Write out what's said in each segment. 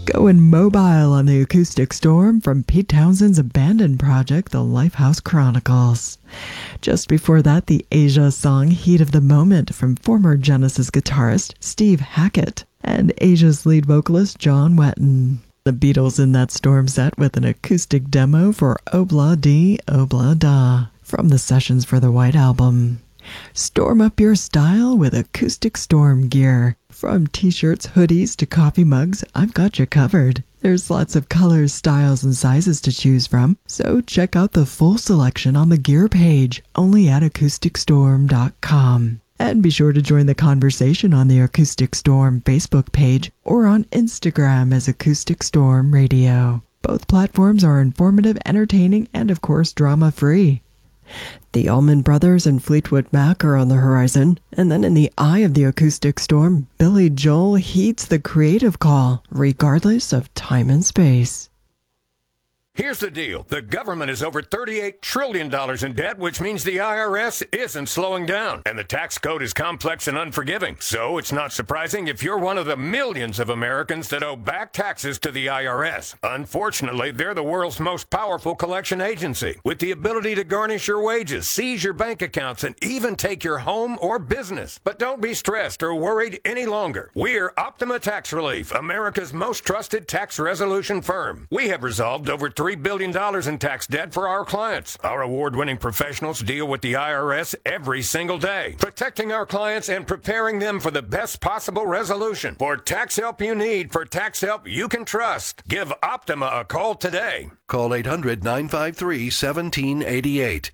Going mobile on the Acoustic Storm from Pete Townshend's abandoned project, The Lifehouse Chronicles. Just before that, the Asia song Heat of the Moment from former Genesis guitarist Steve Hackett and Asia's lead vocalist John Wetton. The Beatles in that Storm set with an acoustic demo for Obla Di Obla Da from the Sessions for the White Album. Storm up your style with acoustic storm gear. From t-shirts, hoodies, to coffee mugs, I've got you covered. There's lots of colors, styles, and sizes to choose from, so check out the full selection on the gear page, only at acousticstorm.com. And be sure to join the conversation on the Acoustic Storm Facebook page or on Instagram as Acoustic Storm Radio. Both platforms are informative, entertaining, and of course drama-free. The Allman Brothers and Fleetwood Mac are on the horizon, and then in the eye of the acoustic storm, Billy Joel heeds the creative call, regardless of time and space. Here's the deal. The government is over $38 trillion in debt, which means the IRS isn't slowing down. And the tax code is complex and unforgiving. So it's not surprising if you're one of the millions of Americans that owe back taxes to the IRS. Unfortunately, they're the world's most powerful collection agency, with the ability to garnish your wages, seize your bank accounts, and even take your home or business. But don't be stressed or worried any longer. We're Optima Tax Relief, America's most trusted tax resolution firm. We have resolved over $3 billion in tax debt for our clients. Our award-winning professionals deal with the IRS every single day, protecting our clients and preparing them for the best possible resolution. For tax help you need, for tax help you can trust, give Optima a call today. Call 800-953-1788.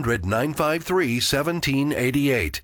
800-953-1788.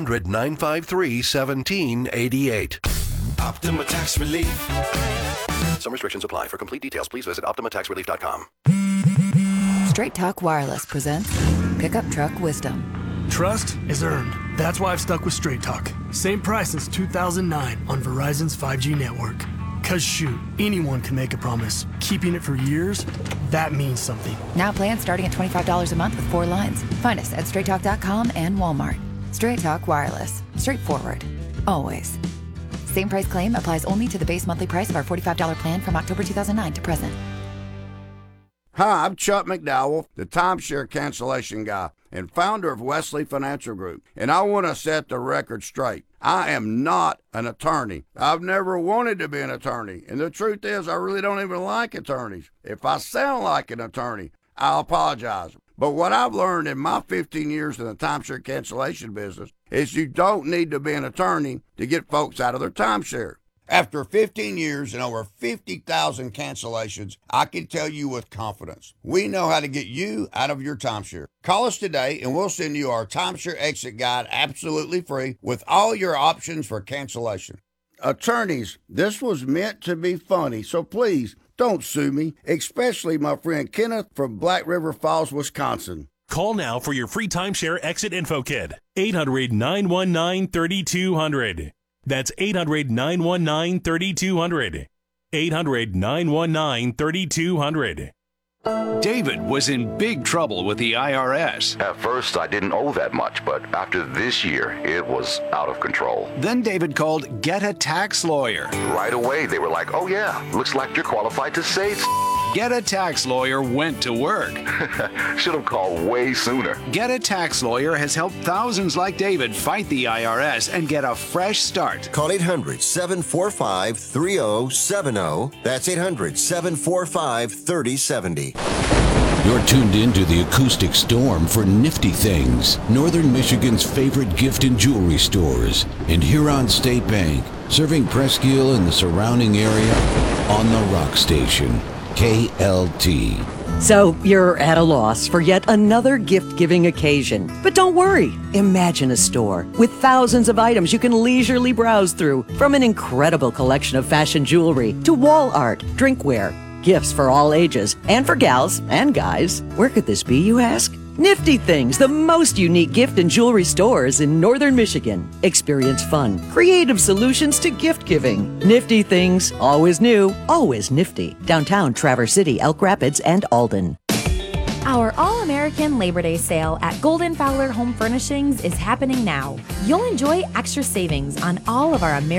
800-953-1788. Optima Tax Relief. Some restrictions apply. For complete details, please visit OptimaTaxRelief.com. Straight Talk Wireless presents Pickup Truck Wisdom. Trust is earned. That's why I've stuck with Straight Talk. Same price since 2009 on Verizon's 5G network. Cause shoot, anyone can make a promise. Keeping it for years, that means something. Now plans starting at $25 a month with 4 lines. Find us at straighttalk.com and Walmart. Straight Talk Wireless. Straightforward. Always. Same price claim applies only to the base monthly price of our $45 plan from October 2009 to present. Hi, I'm Chuck McDowell, the timeshare cancellation guy and founder of Wesley Financial Group, and I want to set the record straight. I am not an attorney. I've never wanted to be an attorney, and the truth is I really don't even like attorneys. If I sound like an attorney, I'll apologize. But what I've learned in my 15 years in the timeshare cancellation business is you don't need to be an attorney to get folks out of their timeshare. After 15 years and over 50,000 cancellations, I can tell you with confidence, we know how to get you out of your timeshare. Call us today and we'll send you our timeshare exit guide absolutely free with all your options for cancellation. Attorneys, this was meant to be funny, so please don't sue me, especially my friend Kenneth from Black River Falls, Wisconsin. Call now for your free timeshare exit info kit. 800-919-3200. That's 800-919-3200. 800-919-3200. David was in big trouble with the IRS. At first, I didn't owe that much, but after this year, it was out of control. Then David called Get a Tax Lawyer. Right away, they were like, oh yeah, looks like you're qualified to say Get a Tax Lawyer went to work. Should have called way sooner. Get a Tax Lawyer has helped thousands like David fight the IRS and get a fresh start. Call 800-745-3070. That's 800-745-3070. You're tuned in to the Acoustic Storm for Nifty Things, Northern Michigan's favorite gift and jewelry stores, and Huron State Bank, serving Presque Isle and the surrounding area on the Rock Station, KLT. So you're at a loss for yet another gift-giving occasion. But don't worry. Imagine a store with thousands of items you can leisurely browse through, from an incredible collection of fashion jewelry to wall art, drinkware, gifts for all ages, and for gals and guys. Where could this be, you ask? Nifty Things, the most unique gift and jewelry stores in Northern Michigan. Experience fun, creative solutions to gift giving. Nifty Things, always new, always nifty. Downtown Traverse City, Elk Rapids, and Alden. Our All-American Labor Day sale at Golden Fowler Home Furnishings is happening now. You'll enjoy extra savings on all of our American